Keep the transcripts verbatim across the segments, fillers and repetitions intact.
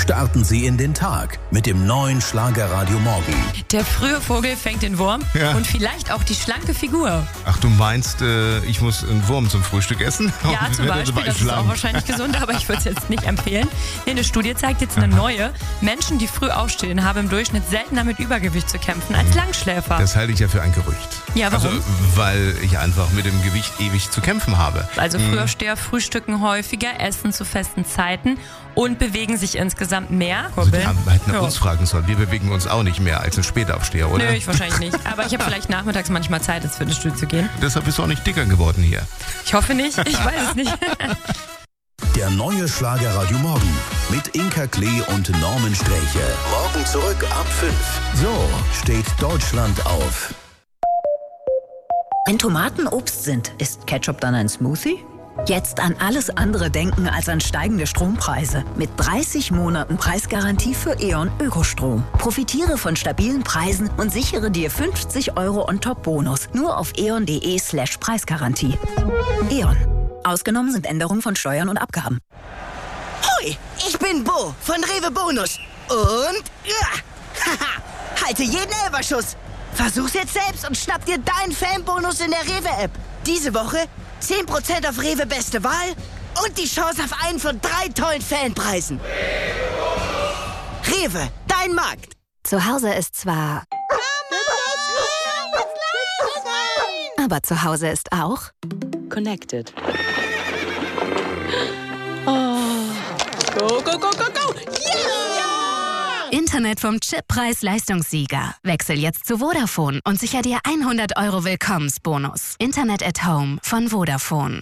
Starten Sie in den Tag mit dem neuen Schlagerradio Morgen. Der frühe Vogel fängt den Wurm Ja. und vielleicht auch die schlanke Figur. Ach, du meinst, äh, ich muss einen Wurm zum Frühstück essen? Ja, zum Werde Beispiel, dabei das ist auch schlank. wahrscheinlich gesund, aber ich würde es jetzt nicht empfehlen. Nee, eine Studie zeigt jetzt eine neue. Menschen, die früh aufstehen, haben im Durchschnitt seltener mit Übergewicht zu kämpfen als Langschläfer. Das halte ich ja für ein Gerücht. Ja, warum? Also, weil ich einfach mit dem Gewicht ewig zu kämpfen habe. Also Frühaufsteher frühstücken häufiger, essen zu festen Zeiten und bewegen sich insgesamt mehr. Also die haben, hätten Ja. uns fragen sollen. Wir bewegen uns auch nicht mehr als ein Spätaufsteher, oder? Nö, ich wahrscheinlich nicht. Aber ich habe vielleicht nachmittags manchmal Zeit, ins Fitnessstudio zu gehen. Deshalb bist du auch nicht dicker geworden hier. Ich hoffe nicht, ich weiß es nicht. Der neue Schlagerradio Morgen mit Inka Klee und Norman Sträche. Morgen zurück ab fünf. So steht Deutschland auf. Wenn Tomaten Obst sind, ist Ketchup dann ein Smoothie? Jetzt an alles andere denken als an steigende Strompreise. Mit dreißig Monaten Preisgarantie für E.ON Ökostrom. Profitiere von stabilen Preisen und sichere dir fünfzig Euro on top Bonus. Nur auf eon.de slash Preisgarantie. E.ON. Ausgenommen sind Änderungen von Steuern und Abgaben. Hoi, ich bin Bo von Rewe Bonus. Und ja, haha, halte jeden Elferschuss. Versuch's jetzt selbst und schnapp dir deinen Fanbonus in der Rewe-App. Diese Woche zehn Prozent auf Rewe Beste Wahl und die Chance auf einen von drei tollen Fanpreisen. Rewe, dein Markt. Zu Hause ist zwar... Aber zu Hause ist auch... Connected. Oh. Go, go, go, go, go! Internet vom Chippreis-Leistungssieger. Wechsel jetzt zu Vodafone und sicher dir hundert Euro Willkommensbonus. Internet at Home von Vodafone.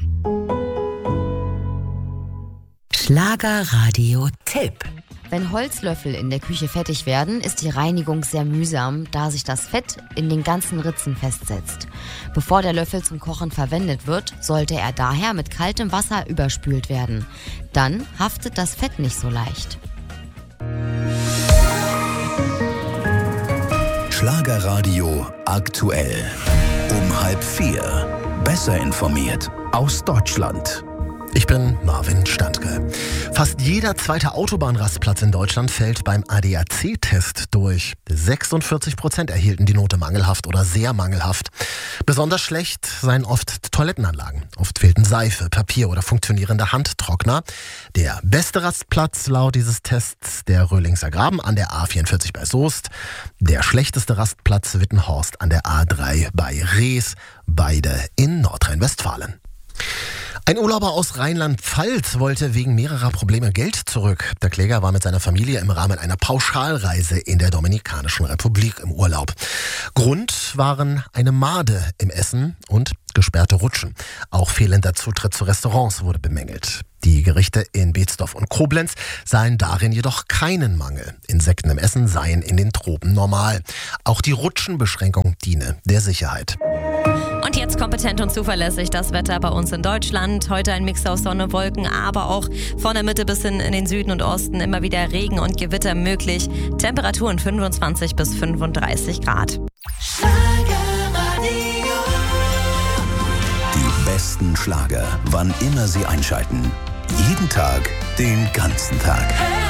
Schlagerradio-Tipp. Wenn Holzlöffel in der Küche fettig werden, ist die Reinigung sehr mühsam, da sich das Fett in den ganzen Ritzen festsetzt. Bevor der Löffel zum Kochen verwendet wird, sollte er daher mit kaltem Wasser überspült werden. Dann haftet das Fett nicht so leicht. Schlagerradio aktuell. Um halb vier. Besser informiert aus Deutschland. Ich bin Marvin Standke. Fast jeder zweite Autobahnrastplatz in Deutschland fällt beim A D A C-Test durch. sechsundvierzig Prozent erhielten die Note mangelhaft oder sehr mangelhaft. Besonders schlecht seien oft Toilettenanlagen. Oft fehlten Seife, Papier oder funktionierende Handtrockner. Der beste Rastplatz laut dieses Tests der Röhlingser Graben an der A vierundvierzig bei Soest. Der schlechteste Rastplatz Wittenhorst an der A drei bei Rees. Beide in Nordrhein-Westfalen. Ein Urlauber aus Rheinland-Pfalz wollte wegen mehrerer Probleme Geld zurück. Der Kläger war mit seiner Familie im Rahmen einer Pauschalreise in der Dominikanischen Republik im Urlaub. Grund waren eine Made im Essen und gesperrte Rutschen. Auch fehlender Zutritt zu Restaurants wurde bemängelt. Die Gerichte in Betzdorf und Koblenz sahen darin jedoch keinen Mangel. Insekten im Essen seien in den Tropen normal. Auch die Rutschenbeschränkung diene der Sicherheit. Und jetzt kompetent und zuverlässig das Wetter bei uns in Deutschland. Heute ein Mix aus Sonne, Wolken, aber auch von der Mitte bis hin in den Süden und Osten immer wieder Regen und Gewitter möglich. Temperaturen fünfundzwanzig bis fünfunddreißig Grad. Die besten Schlager, wann immer Sie einschalten. Jeden Tag, den ganzen Tag.